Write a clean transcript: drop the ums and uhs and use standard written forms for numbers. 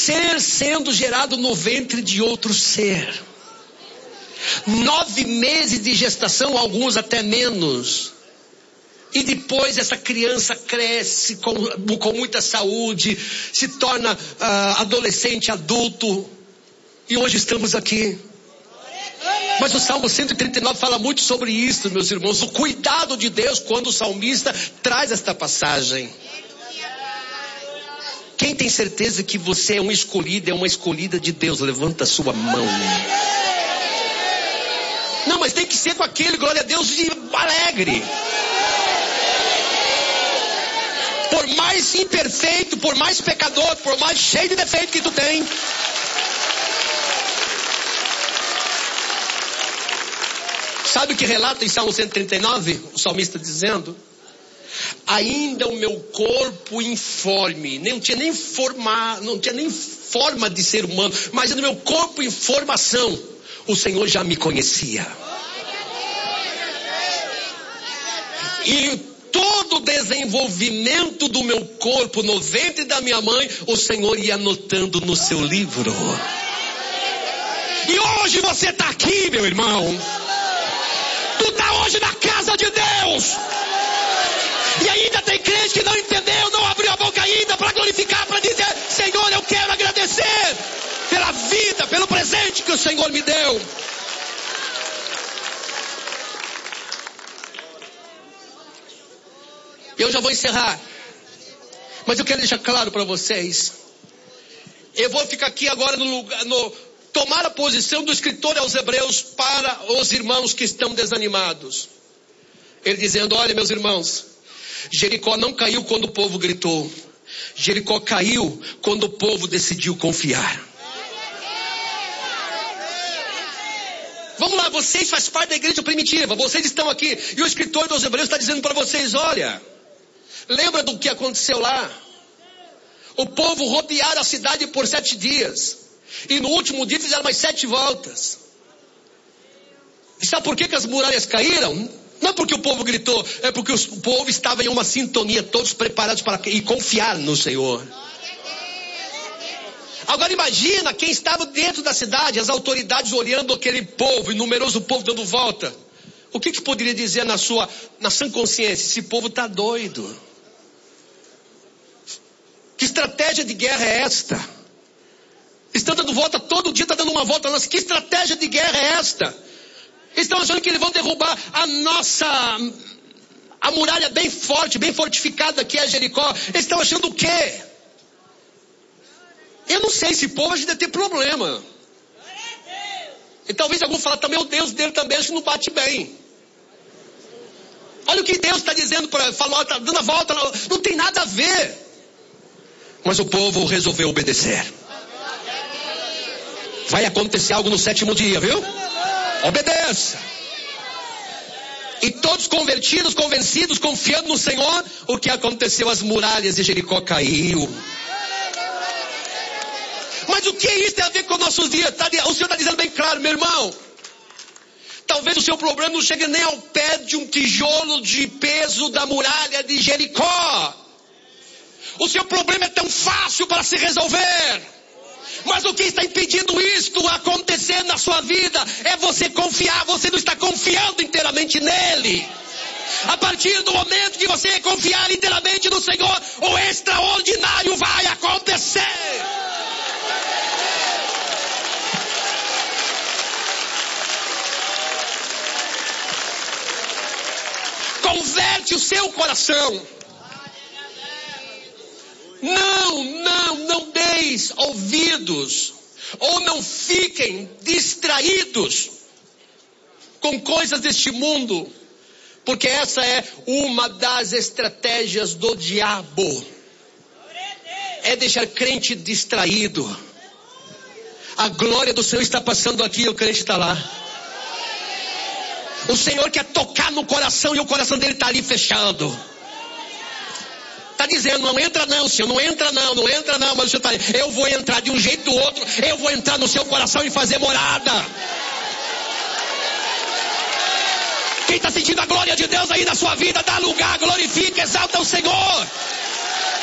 ser sendo gerado no ventre de outro ser. 9 meses de gestação, alguns até menos. E depois essa criança cresce com muita saúde, se torna adolescente, adulto. E hoje estamos aqui. Mas o Salmo 139 fala muito sobre isso, meus irmãos. O cuidado de Deus quando o salmista traz esta passagem. Quem tem certeza que você é um escolhido, é uma escolhida de Deus? Levanta a sua mão. Não, mas tem que ser com aquele, glória a Deus, alegre. Por mais imperfeito, por mais pecador, por mais cheio de defeito que tu tem. Sabe o que relata em Salmo 139? O salmista dizendo: ainda o meu corpo informe, não tinha nem forma de ser humano, mas no meu corpo em formação, o Senhor já me conhecia. E todo o desenvolvimento do meu corpo no ventre da minha mãe, o Senhor ia anotando no seu livro. E hoje você está aqui, meu irmão. Tu está hoje na casa de Deus. E ainda tem crente que não entendeu, não abriu a boca ainda para glorificar, para dizer: Senhor, eu quero agradecer pela vida, pelo presente que o Senhor me deu. Eu já vou encerrar, mas eu quero deixar claro para vocês. Eu vou ficar aqui agora tomar a posição do escritor aos Hebreus para os irmãos que estão desanimados. Ele dizendo: olha, meus irmãos, Jericó não caiu quando o povo gritou. Jericó caiu quando o povo decidiu confiar. Vamos lá, vocês fazem parte da igreja primitiva, vocês estão aqui, e o escritor dos Hebreus está dizendo para vocês: olha, lembra do que aconteceu lá? O povo rodearam a cidade por 7 dias. E no último dia fizeram mais 7 voltas. E sabe por que as muralhas caíram? Não porque o povo gritou, é porque o povo estava em uma sintonia, todos preparados para confiar no Senhor. Agora imagina quem estava dentro da cidade, as autoridades olhando aquele povo, e numeroso povo dando volta. O que poderia dizer na sã consciência? Esse povo está doido. Que estratégia de guerra é esta? Estão dando volta todo dia, está dando uma volta. Que estratégia de guerra é esta? Estão achando que eles vão derrubar a muralha bem forte, bem fortificada que é Jericó. Eles estão achando o quê? Eu não sei, esse povo a gente deve ter problema. E talvez algum fale também: o Deus dele também acho que não bate bem. Olha o que Deus está dizendo, está dando a volta, não tem nada a ver. Mas o povo resolveu obedecer. Vai acontecer algo no 7º dia, viu? Obedeça. E todos convertidos, convencidos, confiando no Senhor, o que aconteceu? As muralhas de Jericó caiu. Mas o que isso tem a ver com os nossos dias? O Senhor está dizendo bem claro, meu irmão. Talvez o seu problema não chegue nem ao pé de um tijolo de peso da muralha de Jericó. O seu problema é tão fácil para se resolver. Mas o que está impedindo isto acontecer na sua vida é você confiar. Você não está confiando inteiramente nele. A partir do momento que você confiar inteiramente no Senhor, o extraordinário vai acontecer. Converte o seu coração. Não deis ouvidos, ou não fiquem distraídos com coisas deste mundo, porque essa é uma das estratégias do diabo. É deixar crente distraído. A glória do Senhor está passando aqui e o crente está lá. O Senhor quer tocar no coração e o coração dele está ali fechado. Está dizendo: não entra não, Senhor, não entra não, mas o Senhor está dizendo: eu vou entrar de um jeito ou outro, eu vou entrar no seu coração e fazer morada. Quem está sentindo a glória de Deus aí na sua vida, dá lugar, glorifica, exalta o Senhor.